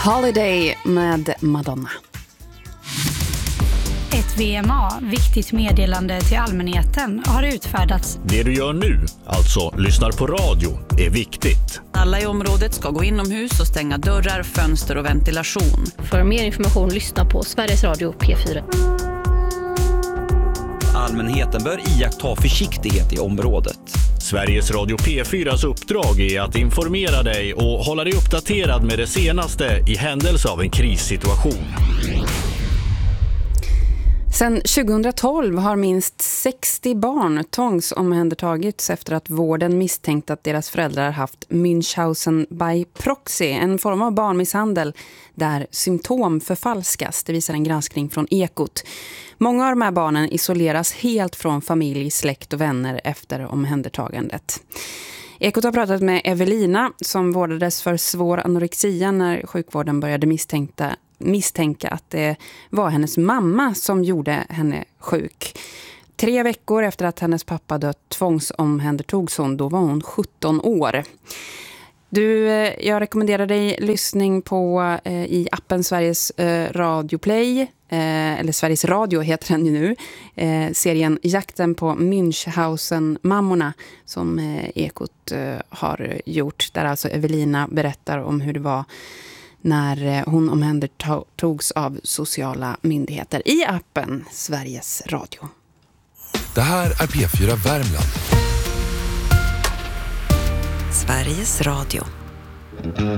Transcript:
Holiday med Madonna. Ett VMA, viktigt meddelande till allmänheten, har utfärdats. Det du gör nu, alltså lyssnar på radio, är viktigt. Alla i området ska gå inomhus och stänga dörrar, fönster och ventilation. För mer information lyssna på Sveriges Radio P4. Allmänheten bör iaktta försiktighet i området. Sveriges Radio P4s uppdrag är att informera dig och hålla dig uppdaterad med det senaste i händelse av en krissituation. Sedan 2012 har minst 60 barn tvångsomhändertagits efter att vården misstänkt att deras föräldrar haft Münchhausen by proxy, en form av barnmisshandel där symptom förfalskas. Det visar en granskning från Ekot. Många av de här barnen isoleras helt från familj, släkt och vänner efter omhändertagandet. Ekot har pratat med Evelina som vårdades för svår anorexia när sjukvården började misstänka att det var hennes mamma som gjorde henne sjuk. 3 veckor efter att hennes pappa dött tvångsomhändertogs hon, då var hon 17 år. Jag rekommenderar dig lyssning på i appen Sveriges Radio Play, eller Sveriges Radio heter den ju nu, serien Jakten på Münchhausen-mammorna som Ekot har gjort, där alltså Evelina berättar om hur det var när hon omhändertogs av sociala myndigheter i appen Sveriges Radio. Det här är P4 Värmland. Sveriges Radio.